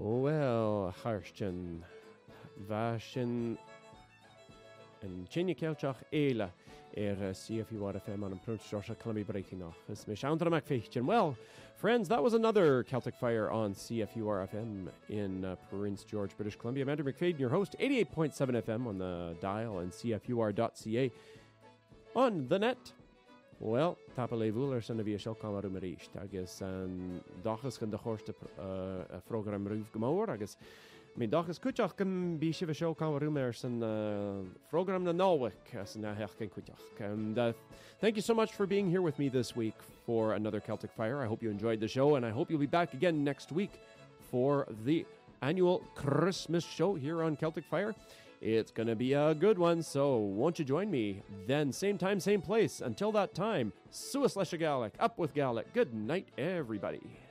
Well, Harstin, Vashin, and Chinya Kelchach Eila, CFUR FM on Prince Joshua Columbia breaking off. It's Mishandra McFeichin. Well, friends, that was another Celtic Fire on CFUR FM in Prince George, British Columbia. I'm Andrew McFadden, your host, 88.7 FM on the dial and CFUR.ca on the net. Well, tapalevul san a bhí seo cámara maríist agus an dachas gan de chóirsta program rúf gomór agus mi dachas cúteach gan bí si bh seo cámara mar san program na náwic as na heach gan cúteach. And thank you so much for being here with me this week for another Celtic Fire. I hope you enjoyed the show, and I hope you'll be back again next week for the annual Christmas show here on Celtic Fire. It's going to be a good one, so won't you join me then? Same time, same place. Until that time, Suas Lesha Gaelic, up with Gaelic. Good night, everybody.